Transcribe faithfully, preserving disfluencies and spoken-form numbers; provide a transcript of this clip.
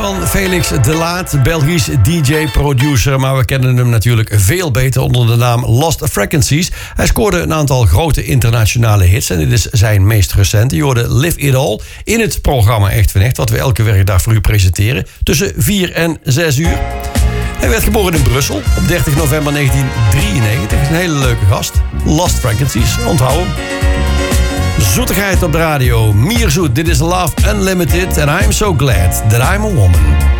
van Felix De Laat, Belgisch D J-producer, maar we kennen hem natuurlijk veel beter onder de naam Lost Frequencies. Hij scoorde een aantal grote internationale hits en dit is zijn meest recente. Je hoorde Live It All in het programma Echt van Echt, wat we elke werkdag voor u presenteren, tussen vier en zes uur. Hij werd geboren in Brussel op dertig november negentien drieënnegentig. Een hele leuke gast. Lost Frequencies, onthoud hem. Zoetigheid op de radio. Mierzoet, dit is Love Unlimited. And I'm so glad that I'm a woman.